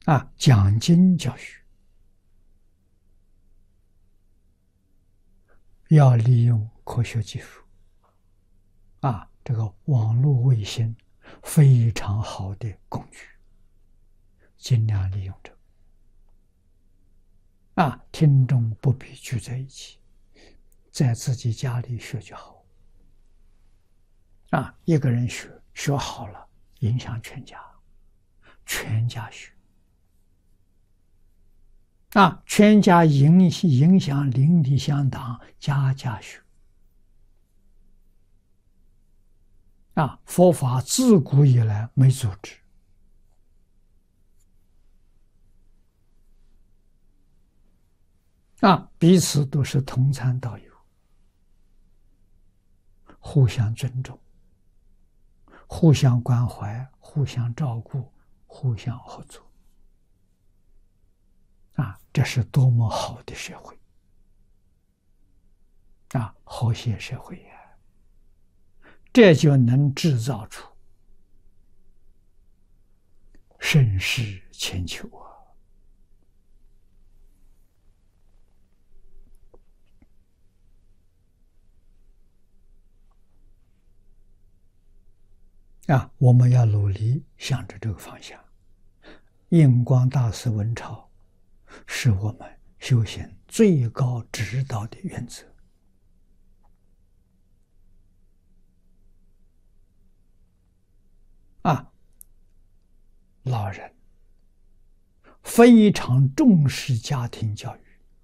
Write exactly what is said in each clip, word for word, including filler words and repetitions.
啊，讲经教学要利用科学技术啊，这个网络卫星非常好的工具，尽量利用这个啊，听众不必聚在一起，在自己家里学就好啊，一个人学学好了，影响全家，全家学啊，全家影影响邻里乡党，家家学啊！佛法自古以来没组织啊，彼此都是同参道友，互相尊重，互相关怀，互相照顾，互相合作啊！这是多么好的社会啊！和谐社会呀！这就能制造出盛世千秋啊！啊，我们要努力向着这个方向。印光大师文钞是我们修行最高指导的原则啊！老人非常重视家庭教育，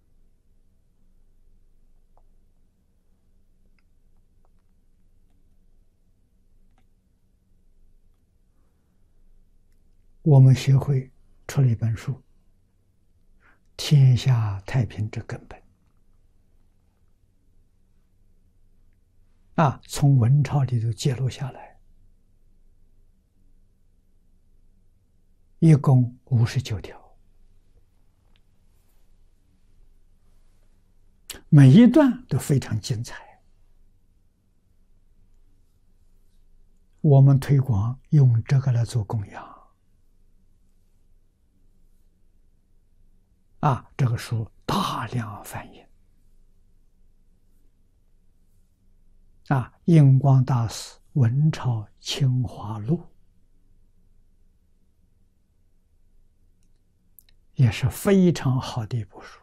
我们学会出了一本书《天下太平之根本》啊，从文钞里头揭露下来，一共五十九条，每一段都非常精彩。我们推广用这个来做供养啊，这个书大量翻译啊，印光大师文钞清华录也是非常好的一部书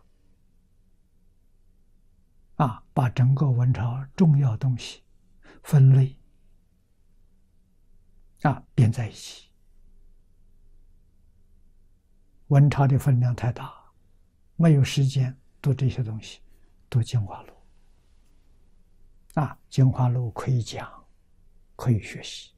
啊，把整个文钞重要东西分类啊编在一起。文钞的分量太大，没有时间读这些东西，读精华录啊，精华录可以讲，可以学习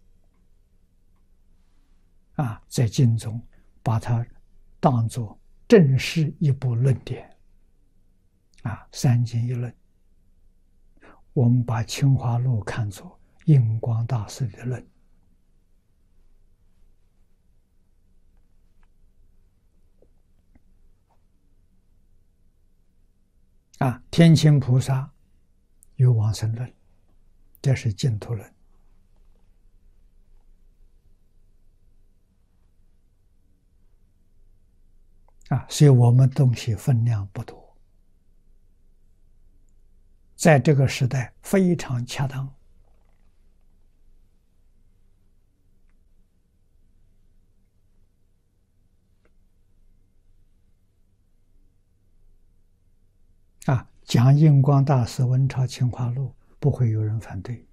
啊，在经中把它当作正式一部论点啊，三经一论。我们把清华录看作印光大师的论啊，天亲菩萨有往生论，这是净土论啊，所以我们东西分量不多，在这个时代非常恰当啊，讲印光大师文钞清华录不会有人反对